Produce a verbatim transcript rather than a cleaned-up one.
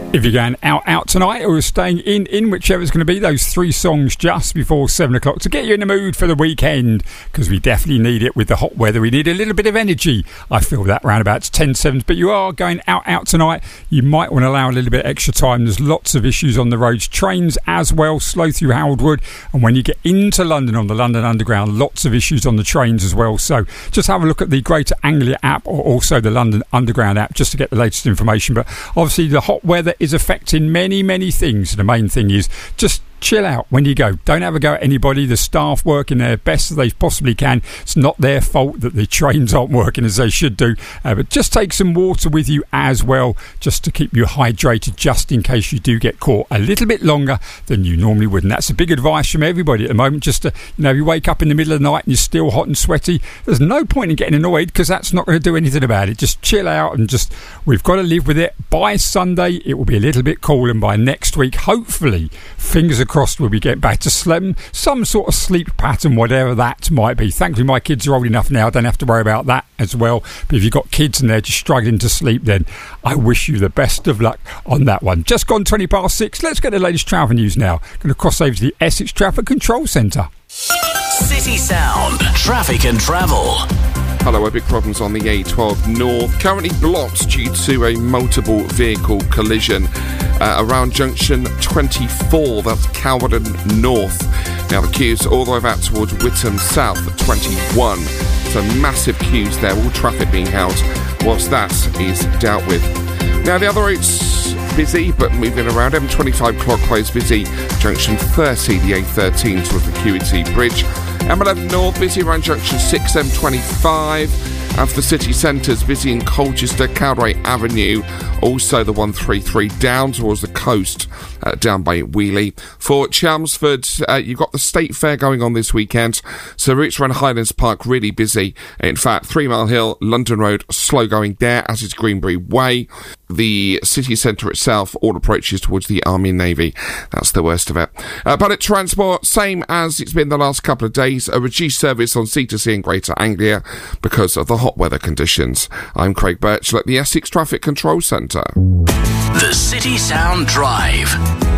If you're going out, out tonight or staying in, in, whichever's going to be, those three songs just before seven o'clock to get you in the mood for the weekend, because we definitely need it with the hot weather. We need a little bit of energy. I feel that round about ten seven, but you are going out, out tonight. You might want to allow a little bit extra time. There's lots of issues on the roads. Trains as well, slow through Harold Wood. And when you get into London on the London Underground, lots of issues on the trains as well. So just have a look at the Greater Anglia app or also the London Underground app just to get the latest information. But obviously the hot weather is affecting many, many things. The main thing is just chill out when you go. Don't have a go at anybody. The staff working their best as they possibly can. It's not their fault that the trains aren't working as they should do. Uh, but just take some water with you as well, just to keep you hydrated, just in case you do get caught a little bit longer than you normally would. And that's a big advice from everybody at the moment. Just to, you know, if you wake up in the middle of the night and you're still hot and sweaty, there's no point in getting annoyed, because that's not going to do anything about it. Just chill out and just, we've got to live with it. By Sunday, it will be a little bit cool, and by next week, hopefully, fingers across, we'll be getting back to some, some sort of sleep pattern, whatever that might be. Thankfully, my kids are old enough now, I don't have to worry about that as well. But if you've got kids and they're just struggling to sleep, then I wish you the best of luck on that one. Just gone twenty past six. Let's get the latest travel news now. Going to cross over to the Essex Traffic Control Centre. City Sound Traffic and Travel. Hello, big problems on the A twelve North. Currently blocked due to a multiple vehicle collision uh, around junction twenty-four, that's Calverton North. Now the queues all the way back towards Whittam South at twenty-one. So massive queues there, all traffic being held whilst that is dealt with. Now the other routes busy, but moving around. M twenty-five clockwise busy, junction thirty, the A thirteen towards the Q E T Bridge. M eleven North busy around junction six, M twenty-five. And for the city centres, busy in Colchester, Cowdray Avenue. Also the one thirty-three down towards the coast, uh, down by Wheelie. For Chelmsford, uh, you've got the State Fair going on this weekend. So routes around Highlands Park really busy. In fact, Three Mile Hill, London Road, slow going there, as is Greenbury Way. The city centre itself, all approaches towards the Army and Navy. That's the worst of it. Uh, public transport, same as it's been the last couple of days. A reduced service on C to C in Greater Anglia because of the hot weather conditions. I'm Craig Birchall at the Essex Traffic Control Centre. The City Sound Drive.